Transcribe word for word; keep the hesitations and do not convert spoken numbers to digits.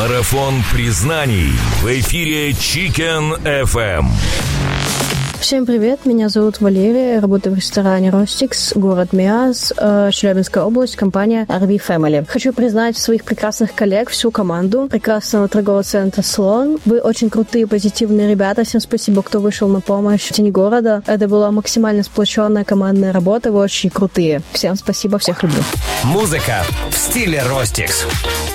Марафон признаний в эфире Chicken эф эм. Всем привет, меня зовут Валерия, я работаю в ресторане Ростикс, город Миас, Челябинская область, компания ар ви Family. Хочу признать своих прекрасных коллег, всю команду прекрасного торгового центра Слон. Вы очень крутые, позитивные ребята. Всем спасибо, кто вышел на помощь в тени города. Это была максимально сплоченная командная работа, вы очень крутые. Всем спасибо, всех люблю. Музыка в стиле Ростикс.